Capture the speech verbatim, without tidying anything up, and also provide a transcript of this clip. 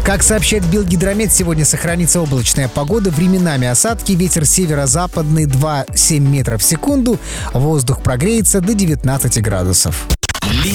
Как сообщает Белгидромет, сегодня сохранится облачная погода, временами осадки, ветер северо-западный два - семь метров в секунду, воздух прогреется до девятнадцати градусов.